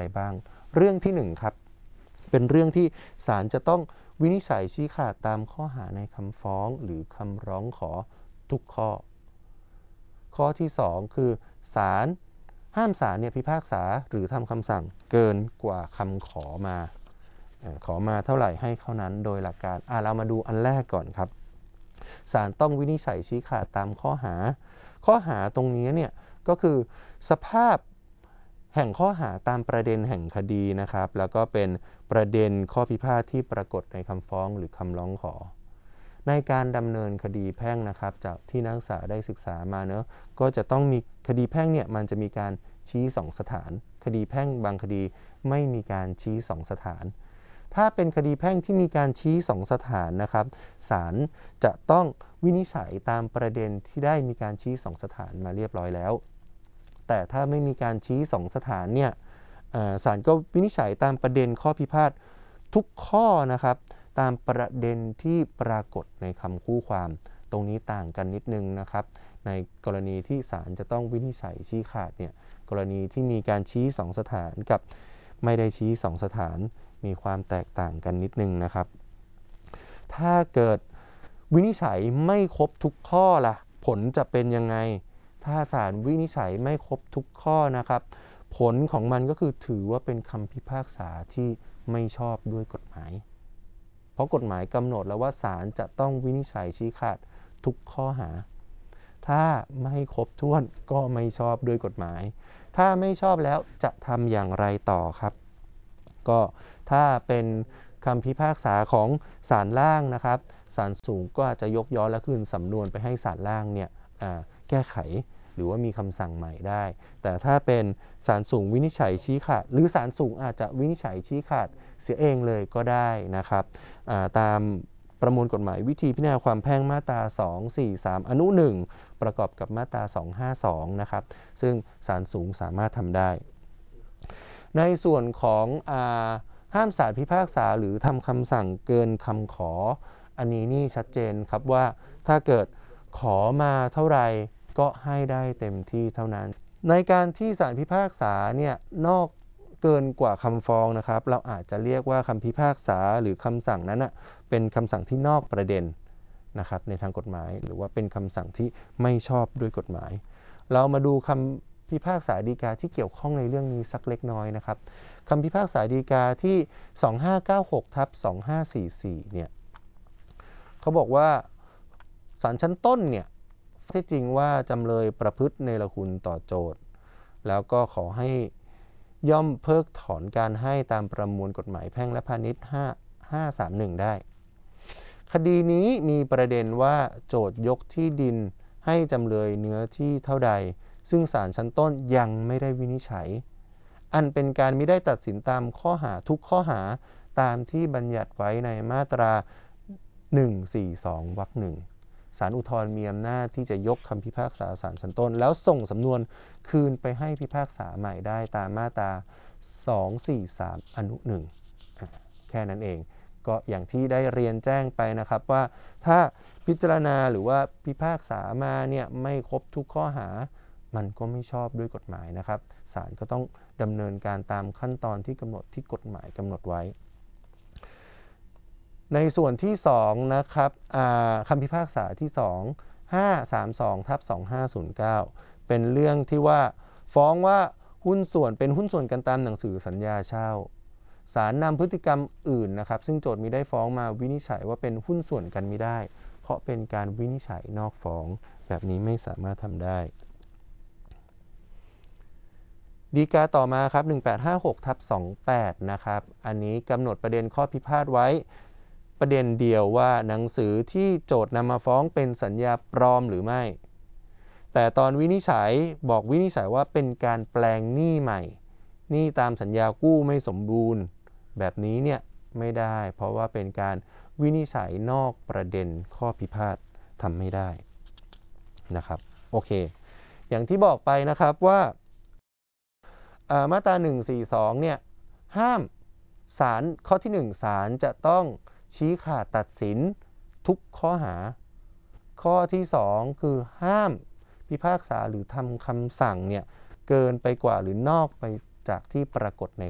อะไรบ้าง เรื่องที่1ครับเป็นเรื่องที่ศาลจะต้องวินิจฉัยชี้ขาดตามข้อหาในคำฟ้องหรือคำร้องขอทุกข้อข้อที่2คือศาลห้ามศาลพิพากษาหรือทำคำสั่งเกินกว่าคำขอมาเท่าไหร่ให้เท่านั้นโดยหลักการเรามาดูอันแรกก่อนครับศาลต้องวินิจฉัยชี้ขาดตามข้อหาตรงนี้ก็คือสภาพแห่งข้อหาตามประเด็นแห่งคดีนะครับแล้วก็เป็นประเด็นข้อพิพาทที่ปรากฏในคำฟ้องหรือคำร้องขอในการดำเนินคดีแพ่งนะครับจากที่นักศึกษาได้ศึกษามาก็จะต้องมีคดีแพ่งมันจะมีการชี้2สถานคดีแพ่งบางคดีไม่มีการชี้2สถานถ้าเป็นคดีแพ่งที่มีการชี้2สถานนะครับศาลจะต้องวินิจฉัยตามประเด็นที่ได้มีการชี้2สถานมาเรียบร้อยแล้วแต่ถ้าไม่มีการชี้2สถานศาลก็วินิจฉัยตามประเด็นข้อพิพาททุกข้อนะครับตามประเด็นที่ปรากฏในคำคู่ความตรงนี้ต่างกันนิดนึงนะครับในกรณีที่ศาลจะต้องวินิจฉัยชี้ขาดกรณีที่มีการชี้2สถานกับไม่ได้ชี้2สถานมีความแตกต่างกันนิดนึงนะครับถ้าเกิดวินิจฉัยไม่ครบทุกข้อล่ะผลจะเป็นยังไงถ้าศาลวินิจฉัยไม่ครบทุกข้อนะครับผลของมันก็คือถือว่าเป็นคำพิพากษาที่ไม่ชอบด้วยกฎหมายเพราะกฎหมายกำหนดแล้วว่าศาลจะต้องวินิจฉัยชี้ขาดทุกข้อหาถ้าไม่ครบถ้วนก็ไม่ชอบด้วยกฎหมายถ้าไม่ชอบแล้วจะทำอย่างไรต่อครับก็ถ้าเป็นคำพิพากษาของศาลล่างนะครับศาลสูงก็อาจจะยกย้อนและคืนสำนวนไปให้ศาลล่างแก้ไขหรือว่ามีคำสั่งใหม่ได้แต่ถ้าเป็นศาลสูงวินิจฉัยชี้ขาดหรือศาลสูงอาจจะวินิจฉัยชี้ขาดเสียเองเลยก็ได้นะครับตามประมวลกฎหมายวิธีพิจารณาความแพ่งมาตรา243อนุ1ประกอบกับมาตรา252นะครับซึ่งศาลสูงสามารถทำได้ในส่วนของห้ามศาลพิพากษาหรือทำคำสั่งเกินคำขออันนี้นี่ชัดเจนครับว่าถ้าเกิดขอมาเท่าไหร่ก็ให้ได้เต็มที่เท่านั้นในการที่ศาลพิพากษานอกเกินกว่าคำฟ้องนะครับเราอาจจะเรียกว่าคำพิพากษาหรือคำสั่งนั้นเป็นคำสั่งที่นอกประเด็นนะครับในทางกฎหมายหรือว่าเป็นคำสั่งที่ไม่ชอบด้วยกฎหมายเรามาดูคำพิพากษาฎีกาที่เกี่ยวข้องในเรื่องนี้สักเล็กน้อยนะครับคำพิพากษาฎีกาที่2596/2544เขาบอกว่าศาลชั้นต้นที่จริงว่าจำเลยประพฤติเนรคุณต่อโจทก์แล้วก็ขอให้ย่อมเพิกถอนการให้ตามประมวลกฎหมายแพ่งและพาณิชย์531ได้คดีนี้มีประเด็นว่าโจทก์ยกที่ดินให้จำเลยเนื้อที่เท่าใดซึ่งศาลชั้นต้นยังไม่ได้วินิจฉัยอันเป็นการมิได้ตัดสินตามข้อหาทุกข้อหาตามที่บัญญัติไว้ในมาตรา142 วรรค 1ศาลอุทธรณ์มีอำนาจที่จะยกคำพิพากษาศาลชั้นต้นแล้วส่งสำนวนคืนไปให้พิพากษาใหม่ได้ตามมาตรา243อนุ1แค่นั้นเองก็อย่างที่ได้เรียนแจ้งไปนะครับว่าถ้าพิจารณาหรือว่าพิพากษามาไม่ครบทุกข้อหามันก็ไม่ชอบด้วยกฎหมายนะครับศาลก็ต้องดำเนินการตามขั้นตอนที่กำหนดที่กฎหมายกำหนดไว้ในส่วนที่2นะครับคำพิพากษาที่2532/2509เป็นเรื่องที่ว่าฟ้องว่าหุ้นส่วนเป็นหุ้นส่วนกันตามหนังสือสัญญาเช่าศาลนำพฤติกรรมอื่นนะครับซึ่งโจทก์มิได้ฟ้องมาวินิจฉัยว่าเป็นหุ้นส่วนกันไม่ได้เพราะเป็นการวินิจฉัยนอกฟ้องแบบนี้ไม่สามารถทำได้ฎีกาต่อมาครับ1856/28นะครับอันนี้กำหนดประเด็นข้อพิพาทไว้ประเด็นเดียวว่าหนังสือที่โจทก์นำมาฟ้องเป็นสัญญาปลอมหรือไม่แต่ตอนวินิจฉัยบอกวินิจฉัยว่าเป็นการแปลงหนี้ใหม่หนี้ตามสัญญากู้ไม่สมบูรณ์แบบนี้ไม่ได้เพราะว่าเป็นการวินิจฉัยนอกประเด็นข้อพิพาททำไม่ได้นะครับโอเคอย่างที่บอกไปนะครับว่ามาตรา142ห้ามศาลข้อที่1ศาลจะต้องชี้ขาดตัดสินทุกข้อหาข้อที่2คือห้ามพิพากษาหรือทำคำสั่งเกินไปกว่าหรือนอกไปจากที่ปรากฏใน